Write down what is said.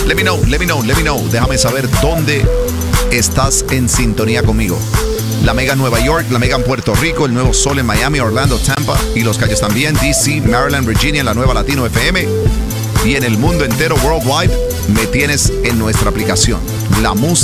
Let me know. Déjame saber dónde estás en sintonía conmigo. La Mega en Nueva York, la Mega en Puerto Rico, el Nuevo Sol en Miami, Orlando, Tampa y Los Cayos también, DC, Maryland, Virginia, la Nueva Latino FM y en el mundo entero, worldwide, me tienes en nuestra aplicación. La música